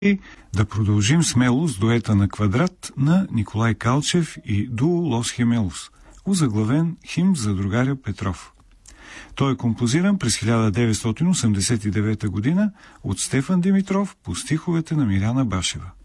И да продължим смело с дуета на квадрат на Николай Калчев и дуо Лос Хемелос, озаглавен химн за другаря Петров. Той е композиран през 1989 година от Стефан Димитров по стиховете на Миряна Башева.